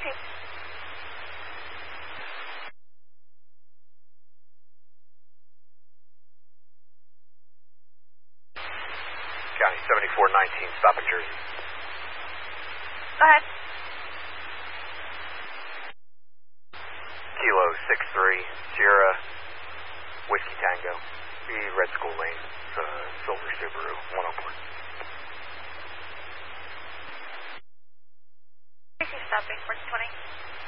Okay. County 7419, stop in Jersey. Go ahead. Kilo 63, Sierra, Whiskey Tango, the Red School Lane, Silver Subaru, 104. Tracy stopping, 420.